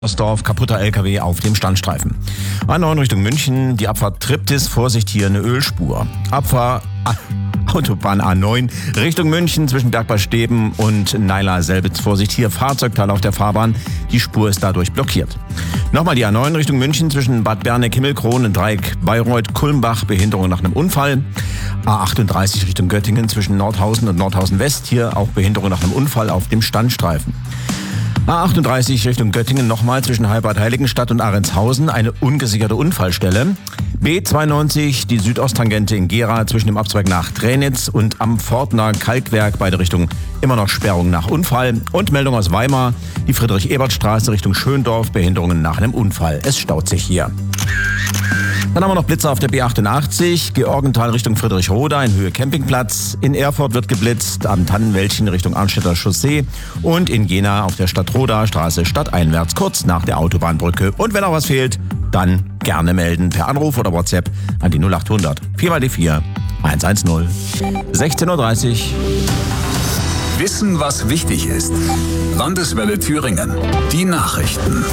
Dorf, kaputter LKW auf dem Standstreifen. A9 Richtung München, die Abfahrt Triptis, Vorsicht, hier eine Ölspur. Abfahrt Autobahn A9 Richtung München zwischen Bergbach-Steben und Naila-Selbitz, Vorsicht, hier Fahrzeugteil auf der Fahrbahn, die Spur ist dadurch blockiert. Nochmal die A9 Richtung München zwischen Bad Berneck-Himmelkron und Dreieck Bayreuth-Kulmbach, Behinderung nach einem Unfall. A38 Richtung Göttingen zwischen Nordhausen und Nordhausen West, hier auch Behinderung nach einem Unfall auf dem Standstreifen. A38 Richtung Göttingen nochmal zwischen Heilbad Heiligenstadt und Ahrentshausen eine ungesicherte Unfallstelle. B92 die Südosttangente in Gera zwischen dem Abzweig nach Tränitz und am Pfortner Kalkwerk, beide Richtungen immer noch Sperrung nach Unfall. Und Meldung aus Weimar, die Friedrich-Ebert-Straße Richtung Schöndorf, Behinderungen nach einem Unfall. Es staut sich hier. Dann haben wir noch Blitzer auf der B88, Georgenthal Richtung Friedrichroda in Höhe Campingplatz. In Erfurt wird geblitzt, am Tannenwäldchen Richtung Arnstädter Chaussee und in Jena auf der Stadtroda Straße stadteinwärts, kurz nach der Autobahnbrücke. Und wenn auch was fehlt, dann gerne melden per Anruf oder WhatsApp an die 0800 4x4 110. 16:30 Uhr. Wissen, was wichtig ist. Landeswelle Thüringen. Die Nachrichten.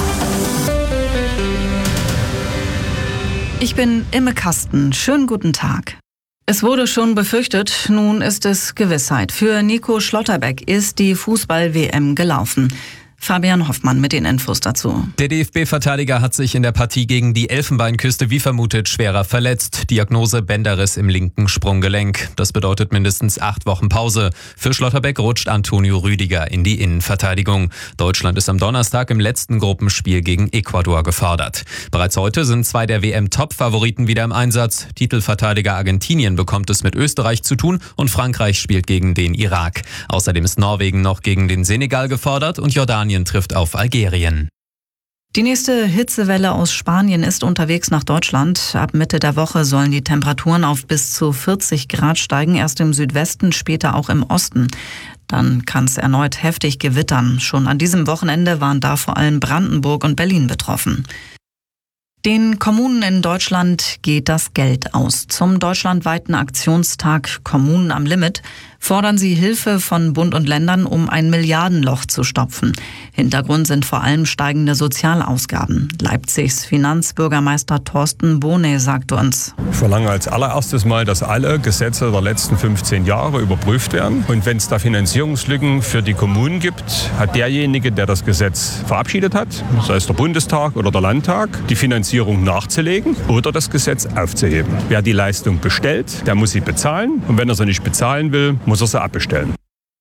Ich bin Imme Kasten. Schönen guten Tag. Es wurde schon befürchtet, nun ist es Gewissheit. Für Nico Schlotterbeck ist die Fußball-WM gelaufen. Fabian Hoffmann mit den Infos dazu. Der DFB-Verteidiger hat sich in der Partie gegen die Elfenbeinküste wie vermutet schwerer verletzt. Diagnose Bänderriss im linken Sprunggelenk. Das bedeutet mindestens 8 Wochen Pause. Für Schlotterbeck rutscht Antonio Rüdiger in die Innenverteidigung. Deutschland ist am Donnerstag im letzten Gruppenspiel gegen Ecuador gefordert. Bereits heute sind 2 der WM-Top-Favoriten wieder im Einsatz. Titelverteidiger Argentinien bekommt es mit Österreich zu tun und Frankreich spielt gegen den Irak. Außerdem ist Norwegen noch gegen den Senegal gefordert und Jordanien trifft auf Algerien. Die nächste Hitzewelle aus Spanien ist unterwegs nach Deutschland. Ab Mitte der Woche sollen die Temperaturen auf bis zu 40 Grad steigen, erst im Südwesten, später auch im Osten. Dann kann es erneut heftig gewittern. Schon an diesem Wochenende waren da vor allem Brandenburg und Berlin betroffen. Den Kommunen in Deutschland geht das Geld aus. Zum deutschlandweiten Aktionstag Kommunen am Limit fordern sie Hilfe von Bund und Ländern, um ein Milliardenloch zu stopfen. Hintergrund sind vor allem steigende Sozialausgaben. Leipzigs Finanzbürgermeister Thorsten Bohne sagte uns: Ich verlange als allererstes mal, dass alle Gesetze der letzten 15 Jahre überprüft werden. Und wenn es da Finanzierungslücken für die Kommunen gibt, hat derjenige, der das Gesetz verabschiedet hat, sei es der Bundestag oder der Landtag, die Finanzierung nachzulegen oder das Gesetz aufzuheben. Wer die Leistung bestellt, der muss sie bezahlen. Und wenn er sie nicht bezahlen will, muss er sie abbestellen.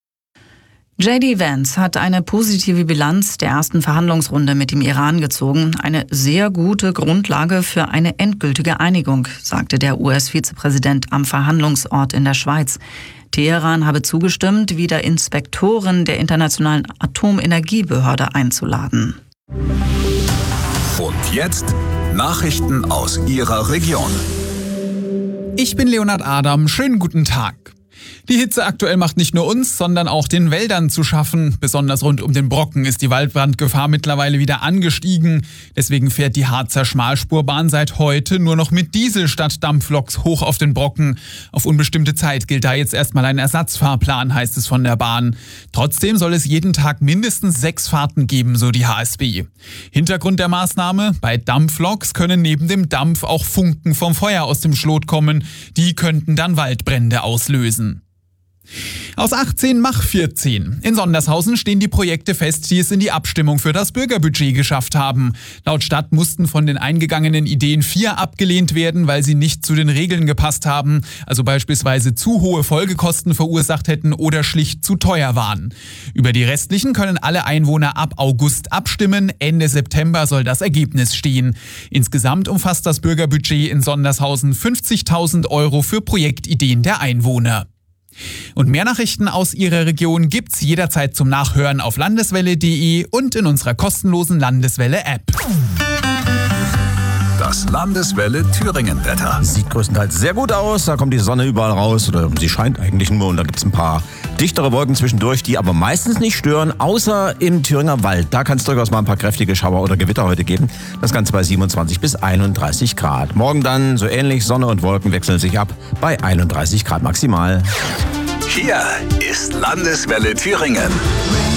J.D. Vance hat eine positive Bilanz der ersten Verhandlungsrunde mit dem Iran gezogen. Eine sehr gute Grundlage für eine endgültige Einigung, sagte der US-Vizepräsident am Verhandlungsort in der Schweiz. Teheran habe zugestimmt, wieder Inspektoren der Internationalen Atomenergiebehörde einzuladen. Und jetzt Nachrichten aus Ihrer Region. Ich bin Leonhard Adam. Schönen guten Tag. Die Hitze aktuell macht nicht nur uns, sondern auch den Wäldern zu schaffen. Besonders rund um den Brocken ist die Waldbrandgefahr mittlerweile wieder angestiegen. Deswegen fährt die Harzer Schmalspurbahn seit heute nur noch mit Diesel statt Dampfloks hoch auf den Brocken. Auf unbestimmte Zeit gilt da jetzt erstmal ein Ersatzfahrplan, heißt es von der Bahn. Trotzdem soll es jeden Tag mindestens 6 Fahrten geben, so die HSB. Hintergrund der Maßnahme: Bei Dampfloks können neben dem Dampf auch Funken vom Feuer aus dem Schlot kommen. Die könnten dann Waldbrände auslösen. Aus 18 mach 14. In Sondershausen stehen die Projekte fest, die es in die Abstimmung für das Bürgerbudget geschafft haben. Laut Stadt mussten von den eingegangenen Ideen 4 abgelehnt werden, weil sie nicht zu den Regeln gepasst haben, also beispielsweise zu hohe Folgekosten verursacht hätten oder schlicht zu teuer waren. Über die restlichen können alle Einwohner ab August abstimmen. Ende September soll das Ergebnis stehen. Insgesamt umfasst das Bürgerbudget in Sondershausen 50.000 € für Projektideen der Einwohner. Und mehr Nachrichten aus Ihrer Region gibt's jederzeit zum Nachhören auf landeswelle.de und in unserer kostenlosen Landeswelle-App. Das Landeswelle Thüringen-Wetter. Sieht größtenteils sehr gut aus, da kommt die Sonne überall raus, oder sie scheint eigentlich nur, und da gibt es ein paar dichtere Wolken zwischendurch, die aber meistens nicht stören, außer im Thüringer Wald. Da kann es durchaus mal ein paar kräftige Schauer oder Gewitter heute geben. Das Ganze bei 27 bis 31 Grad. Morgen dann so ähnlich, Sonne und Wolken wechseln sich ab bei 31 Grad maximal. Hier ist Landeswelle Thüringen.